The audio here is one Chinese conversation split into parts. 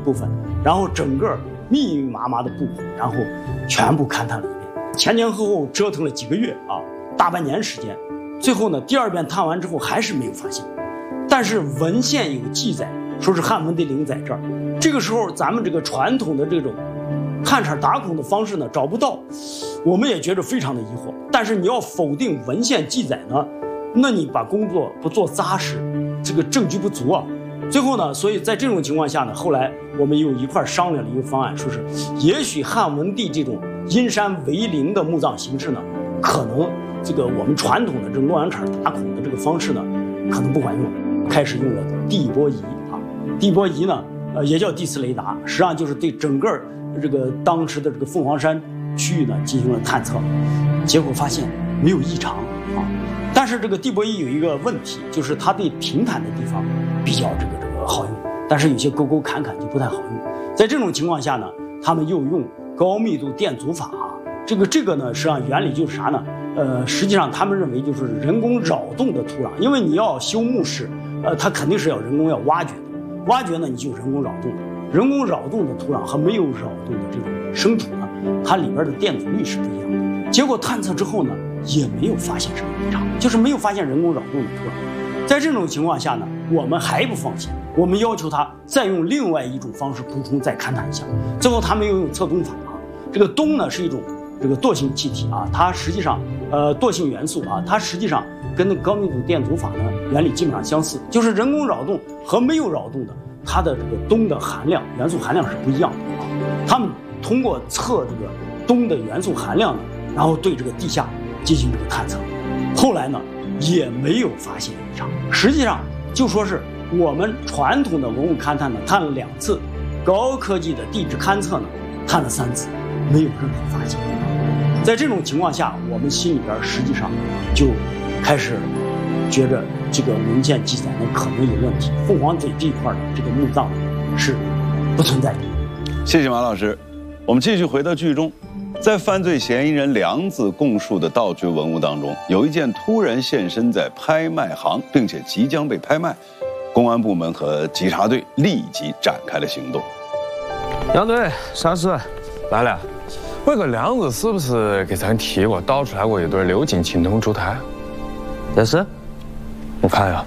部分，然后整个密密麻麻的布孔，然后全部勘探了一遍，前前后后折腾了几个月啊，大半年时间，最后呢，第2遍探完之后还是没有发现，但是文献有记载，说是汉文帝陵在这儿。这个时候咱们这个传统的这种探查打孔的方式呢找不到，我们也觉得非常的疑惑。但是你要否定文献记载呢，那你把工作不做扎实，这个证据不足啊。最后呢，所以在这种情况下呢，后来我们又一块商量了一个方案，说是也许汉文帝这种阴山为陵的墓葬形式呢，可能这个我们传统的这洛阳铲打孔的这个方式呢，可能不管用，开始用了地波仪啊。地波仪呢，也叫地磁雷达，实际上就是对整个这个当时的这个凤凰山区域呢进行了探测，结果发现没有异常啊。但是这个地波仪有一个问题，就是它对平坦的地方比较这个好用，但是有些沟沟坎坎就不太好用。在这种情况下呢，他们又用高密度电阻法啊，这个呢，实际上原理就是啥呢？实际上他们认为就是人工扰动的土壤，因为你要修墓室，它肯定是要人工要挖掘的，挖掘呢你就人工扰动，人工扰动的土壤和没有扰动的这种生土呢，它里边的电阻率是不一样的。结果探测之后呢，也没有发现什么异常，就是没有发现人工扰动的土壤。在这种情况下呢，我们还不放心，我们要求他再用另外一种方式补充，再勘探一下。最后他们又用测氡法啊，这个氡呢是一种这个惰性气体啊，它实际上惰性元素啊，它实际上跟那个高密度电阻法呢原理基本上相似，就是人工扰动和没有扰动的，它的这个氡的含量元素含量是不一样的啊。他们通过测这个氡的元素含量呢，然后对这个地下进行这个探测，后来呢也没有发现异常。实际上就说是我们传统的文物勘探呢，探了2次，高科技的地质勘测呢，探了3次，没有任何发现。在这种情况下，我们心里边实际上就开始觉着这个文献记载呢可能有问题，凤凰嘴这一块的这个墓葬是不存在的。 谢谢马老师，我们继续回到剧中。在犯罪嫌疑人梁子供述的盗掘文物当中，有一件突然现身在拍卖行，并且即将被拍卖。公安部门和稽查队立即展开了行动。 杨队，啥事？来了。那个梁子是不是给咱提过盗出来过一对鎏金青铜烛台？ 这是？ 我看呀。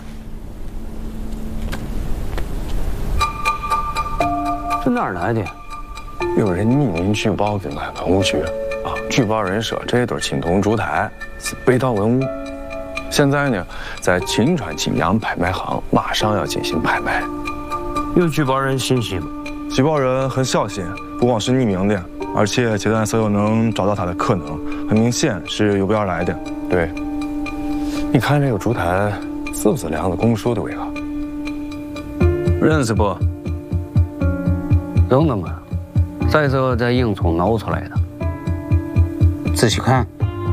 这哪儿来的？ 有人匿名举报给俺文物局啊，举报人说这一对青铜烛台是被盗文物，现在呢在秦川景阳拍卖行马上要进行拍卖。 有举报人信息吗？ 举报人很小心，不光是匿名的，而且截断所有能找到他的可能，很明显是有备而来的。 对，你看这个烛台是不是梁子供述的为何？ 认识不？扔了吗？再说在营从捞出来的，仔细看，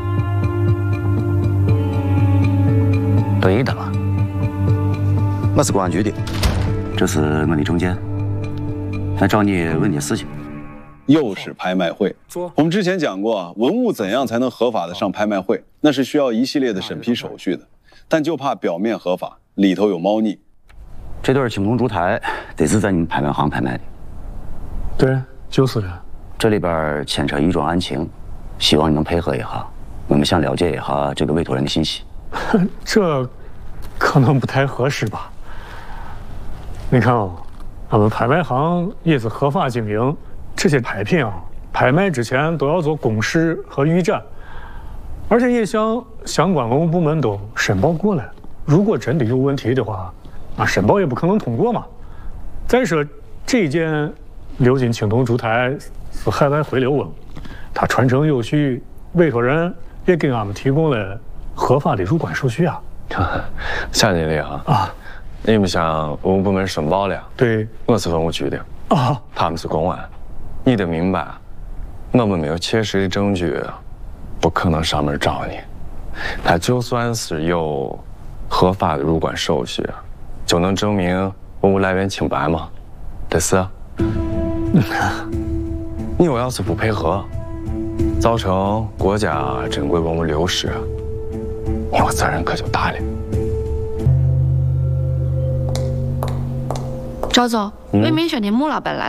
对的了。 我是公安局的，这是我的证件，来找你问点事情。 又是拍卖会。我们之前讲过啊，文物怎样才能合法的上拍卖会，那是需要一系列的审批手续的，但就怕表面合法，里头有猫腻。 这对青铜烛台得是在你们拍卖行拍卖的。 对，就是的。 这里边牵扯一桩案情，希望你能配合一下。我们想了解一下这个委托人的信息。 这可能不太合适吧？你看啊，俺们拍卖行也是合法经营，这些拍品啊，拍卖之前都要做公示和预展，而且也向相关文物部门都申报过了。如果真的有问题的话，那申报也不可能通过嘛。再说这件鎏金青铜烛台是海外回流文，它传承有序，委托人也给俺们提供了合法的入关手续啊。 夏经理啊，你们向文物部门申报了？对，我是文物局的啊，他们是公安，你得明白，我们没有切实的证据，不可能上门找你。他就算是有合法的入关手续，就能证明文物来源清白吗？得是。你我要是不配合，造成国家珍贵文物流失，你我责任可就大了。 赵总，魏明轩的穆老板来